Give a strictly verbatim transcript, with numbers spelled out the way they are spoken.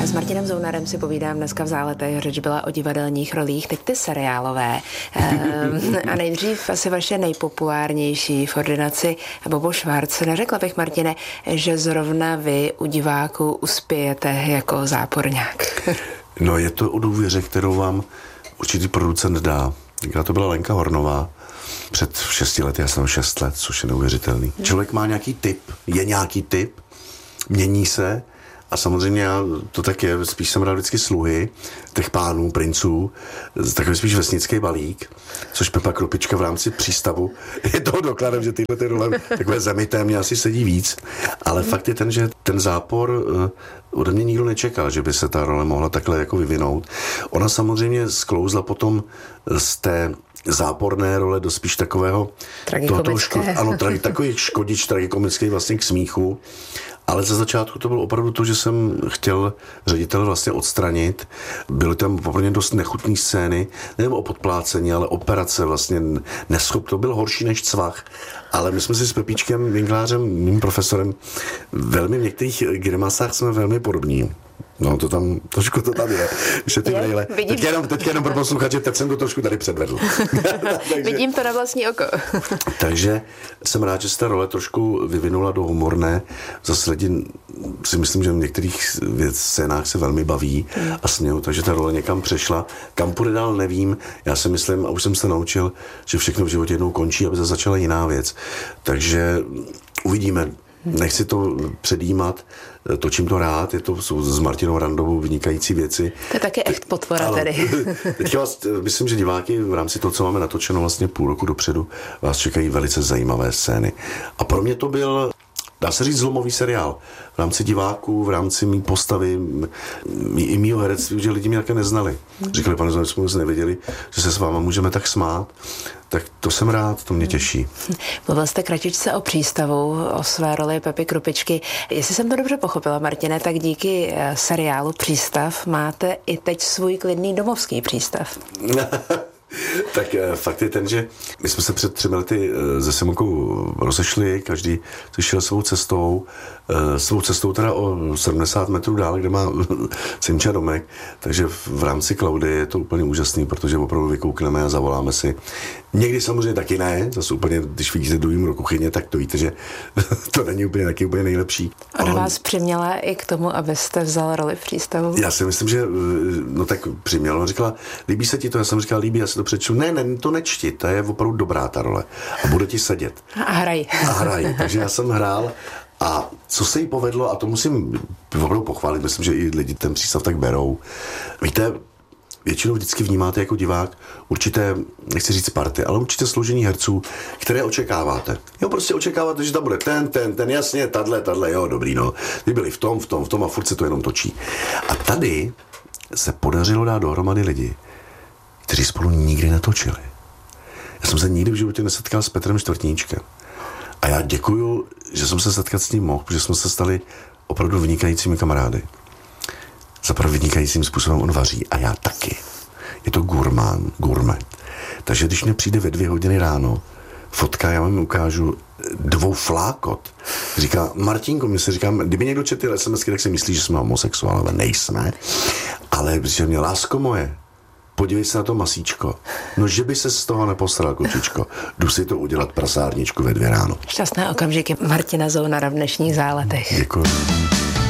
S Martinem Zounarem si povídám dneska v Záletech. Řeč byla o divadelních rolích, teď ty seriálové. Ehm, a nejdřív asi vaše nejpopulárnější v ordinaci Bobo Švarc. Neřekla bych, Martine, že zrovna vy u diváků uspějete jako záporňák. No, je to o důvěře, kterou vám určitý producent dá. Říká, to byla Lenka Hornová. Před šesti lety, já jsem šest let, což je neuvěřitelný. Člověk má nějaký typ, je nějaký typ, mění se a samozřejmě já, to tak je, spíš jsem rád vždycky sluhy těch pánů, princů, takový spíš vesnický balík, což Pepa Krupička v rámci Přístavu je toho dokladem, že tyhle ty role takové zemité mě asi sedí víc, ale mm. fakt je ten, že ten zápor uh, ode mě nikdo nečekal, že by se ta role mohla takhle jako vyvinout. Ona samozřejmě sklouzla potom z té záporné role do spíš takového tragikomické. Ško- ano, tra- takový škodič tragikomický vlastně k smíchu. Ale za začátku to bylo opravdu to, že jsem chtěl ředitele vlastně odstranit. Byly tam poměrně dost nechutné scény, nevím o podplácení, ale operace vlastně neschop. To bylo horší než cvach. Ale my jsme si s Pepíčkem Winklářem, mým profesorem, velmi v některých grimasách jsme velmi podobní. No, to tam, trošku to tam je. Že ty maile. Teď jenom, teď jenom pro posluchače, teď jsem to trošku tady předvedl. Takže, vidím to na vlastní oko. Takže jsem rád, že se ta role trošku vyvinula do humorné. Zase lidi si myslím, že v některých věc, scénách se velmi baví mm. a smějou, takže ta role někam přešla. Kam půjde dál, nevím. Já si myslím, a už jsem se naučil, že všechno v životě jednou končí, aby se začala jiná věc. Takže uvidíme. Nechci to předjímat, točím to rád, je to jsou s Martinou Randovou vynikající věci. To je taky echt potvora ano, tedy. Teďka vás, myslím, že diváky v rámci toho, co máme natočeno vlastně půl roku dopředu, vás čekají velice zajímavé scény. A pro mě to byl, dá se říct, zlomový seriál. V rámci diváků, v rámci mý postavy, i mýho herectví, že lidi mě také neznali. Říkali, pane Zounare, jsme vůbec nevěděli, že se s váma můžeme tak smát. Tak to jsem rád, to mě těší. Mluvil jste kratičce o Přístavu, o své roli Pepy Krupičky. Jestli jsem to dobře pochopila, Martine, tak díky seriálu Přístav máte i teď svůj klidný domovský přístav. Tak fakt je ten, že my jsme se před třemi lety se Simonkou rozešli, každý se šel svou cestou, svou cestou teda o sedmdesát metrů dál, kde má Simča domek, takže v rámci Klaudy je to úplně úžasný, protože opravdu vykoukneme a zavoláme si. Někdy samozřejmě taky ne, zase úplně, když vidíte do do kuchyně, tak to víte, že to není úplně taky úplně nejlepší. Ona ale vás přiměla i k tomu, abyste vzal roli v Přístavu? Já si myslím, že no tak přiměla. Ona říkala, líbí se ti to? Já jsem říkal, líbí, já si to přečtu. Ne, ne, to nečti, to je opravdu dobrá ta role. A bude ti sedět. A hraj. A hraj. Takže já jsem hrál a co se jí povedlo, a to musím opravdu pochválit, myslím, že i lidi ten Přístav tak berou. Víte, většinou vždycky vnímáte jako divák určité, nechci říct party, ale určité složení herců, které očekáváte. Jo, prostě očekáváte, že tam bude ten, ten, ten, jasně, tadle, tadle, jo, dobrý, no. Ty byli v tom, v tom, v tom a furt se to jenom točí. A tady se podařilo dát dohromady lidi, kteří spolu nikdy netočili. Já jsem se nikdy v životě nesetkal s Petrem Čtvrtníčkem. A já děkuju, že jsem se setkat s ním mohl, protože jsme se stali opravdu vynikajícími kamarády. Zapravo vynikajícím způsobem on vaří a já taky. Je to gurmán, gourmet. Takže když mě přijde ve dvě hodiny ráno fotka, já vám ukážu dvou flákot. Říká, Martinko, mě se říkám, kdyby někdo četl es em esky, tak si myslí, že jsme homosexuálové. Nejsme. Ale říká mě, lásko moje, podívej se na to masíčko. No, že by se z toho nepostaral, kočičko. Jdu si to udělat prasárničku ve dvě ráno. Šťastné okamžiky Martina Zounara v dnešních Záletech. Děkuji.